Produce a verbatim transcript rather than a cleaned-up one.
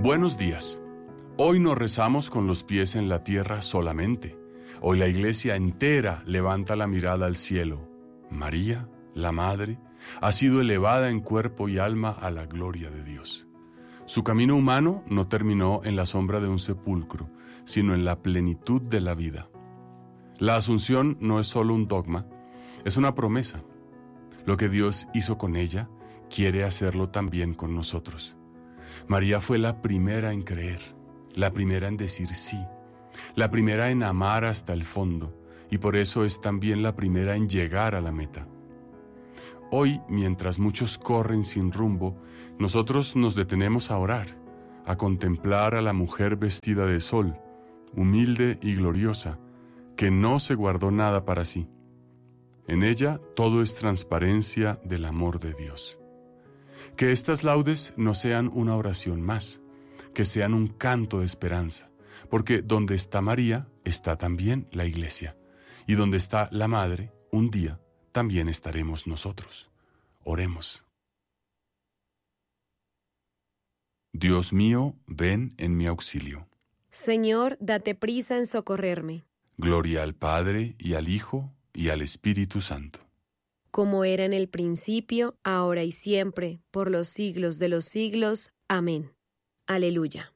Buenos días. Hoy no rezamos con los pies en la tierra solamente. Hoy la iglesia entera levanta la mirada al cielo. María, la Madre, ha sido elevada en cuerpo y alma a la gloria de Dios. Su camino humano no terminó en la sombra de un sepulcro, sino en la plenitud de la vida. La Asunción no es solo un dogma, es una promesa. Lo que Dios hizo con ella, quiere hacerlo también con nosotros. María fue la primera en creer, la primera en decir sí, la primera en amar hasta el fondo, y por eso es también la primera en llegar a la meta. Hoy, mientras muchos corren sin rumbo, nosotros nos detenemos a orar, a contemplar a la mujer vestida de sol, humilde y gloriosa, que no se guardó nada para sí. En ella todo es transparencia del amor de Dios. Que estas laudes no sean una oración más, que sean un canto de esperanza, porque donde está María está también la Iglesia, y donde está la Madre, un día también estaremos nosotros. Oremos. Dios mío, ven en mi auxilio. Señor, date prisa en socorrerme. Gloria al Padre, y al Hijo, y al Espíritu Santo. Como era en el principio, ahora y siempre, por los siglos de los siglos. Amén. Aleluya.